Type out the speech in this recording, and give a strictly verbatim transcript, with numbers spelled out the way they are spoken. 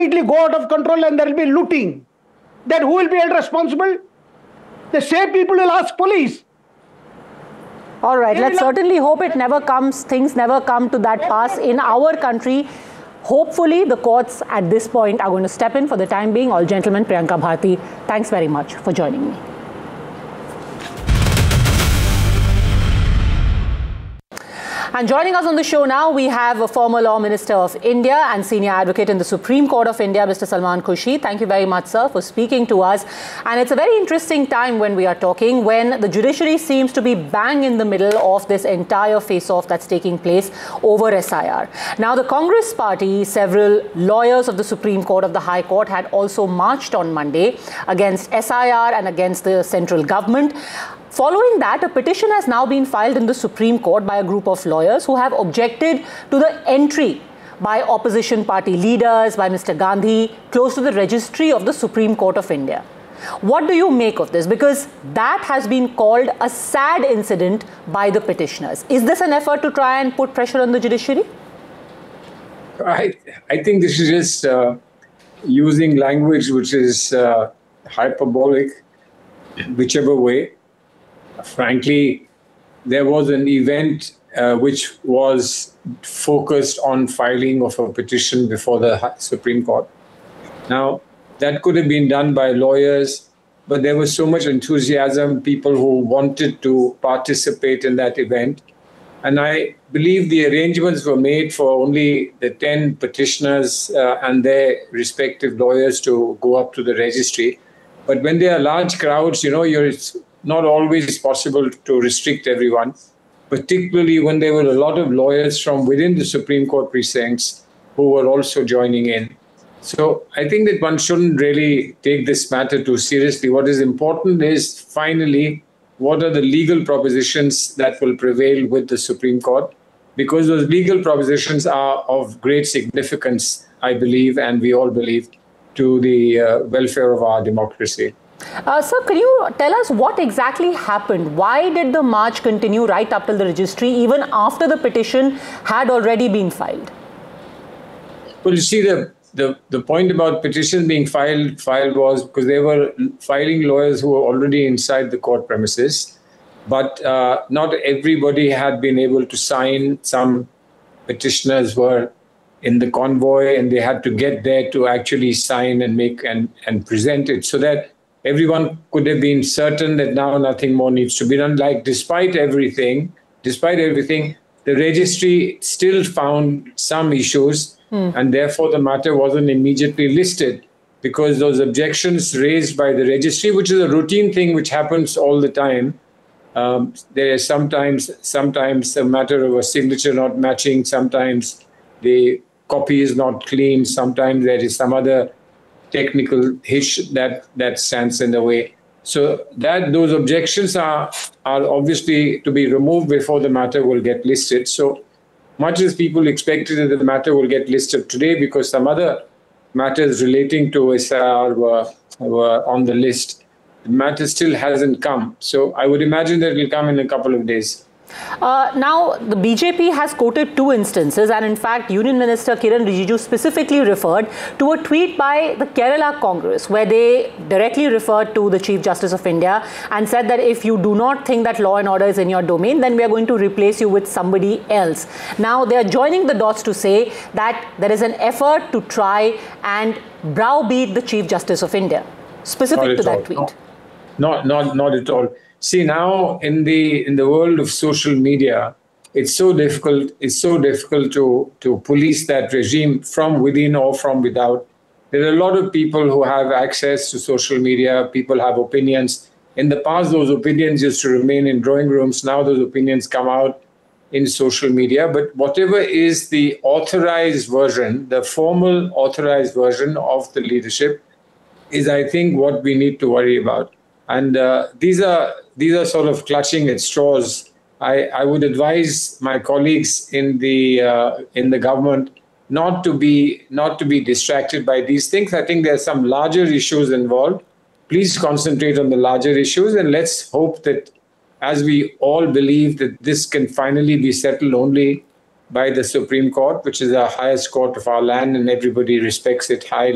go out of control and there will be looting. Then who will be held responsible? The same people will ask police. All right, let's certainly hope it never comes, things never come to that pass in our country. Hopefully, the courts at this point are going to step in for the time being. All gentlemen, Priyanka Bharti, thanks very much for joining me. And joining us on the show now, we have a former Law Minister of India and Senior Advocate in the Supreme Court of India, Mister Salman Khurshid. Thank you very much, sir, for speaking to us. And it's a very interesting time when we are talking, when the judiciary seems to be bang in the middle of this entire face-off that's taking place over S I R. Now, the Congress party, several lawyers of the Supreme Court of the High Court had also marched on Monday against S I R and against the central government. Following that, a petition has now been filed in the Supreme Court by a group of lawyers who have objected to the entry by opposition party leaders, by Mister Gandhi, close to the registry of the Supreme Court of India. What do you make of this? Because that has been called a sad incident by the petitioners. Is this an effort to try and put pressure on the judiciary? I, I think this is just uh, using language which is uh, hyperbolic, whichever way. Frankly, there was an event uh, which was focused on filing of a petition before the Supreme Court. Now, that could have been done by lawyers, but there was so much enthusiasm, people who wanted to participate in that event. And I believe the arrangements were made for only the ten petitioners uh, and their respective lawyers to go up to the registry. But when there are large crowds, you know, you're not always possible to restrict everyone, particularly when there were a lot of lawyers from within the Supreme Court precincts who were also joining in. So I think that one shouldn't really take this matter too seriously. What is important is finally, what are the legal propositions that will prevail with the Supreme Court? Because those legal propositions are of great significance, I believe, and we all believe, to the uh, welfare of our democracy. Uh, sir, can you tell us what exactly happened? Why did the march continue right up till the registry, even after the petition had already been filed? Well, you see, the, the, the point about petition being filed, filed was because they were filing lawyers who were already inside the court premises, but uh, not everybody had been able to sign. Some petitioners were in the convoy and they had to get there to actually sign and make and, and present it, so that everyone could have been certain that now nothing more needs to be done. Like, despite everything, despite everything, the registry still found some issues, mm. and therefore the matter wasn't immediately listed, because those objections raised by the registry, which is a routine thing which happens all the time. Um, there is sometimes, sometimes a matter of a signature not matching, sometimes the copy is not clean, sometimes there is some other technical hitch that that stands in the way. So that those objections are are obviously to be removed before the matter will get listed. So much as people expected that the matter will get listed today, because some other matters relating to S I R were, were on the list, the matter still hasn't come. So I would imagine that it will come in a couple of days. Uh, now, the B J P has quoted two instances, and in fact, Union Minister Kiran Rijiju specifically referred to a tweet by the Kerala Congress, where they directly referred to the Chief Justice of India and said that if you do not think that law and order is in your domain, then we are going to replace you with somebody else. Now, they are joining the dots to say that there is an effort to try and browbeat the Chief Justice of India, specific to that all. tweet. Not, not, not at all. See, now in the in the world of social media, it's so difficult. It's so difficult to to police that regime from within or from without. There are a lot of people who have access to social media. People have opinions. In the past, those opinions used to remain in drawing rooms. Now those opinions come out in social media. But whatever is the authorized version, the formal authorized version of the leadership, is, I think, what we need to worry about. And uh, these are these are sort of clutching at straws. I, I would advise my colleagues in the uh, in the government not to be not to be distracted by these things. I think there are some larger issues involved. Please concentrate on the larger issues, and let's hope that, as we all believe, that this can finally be settled only by the Supreme Court, which is the highest court of our land, and everybody respects it highly.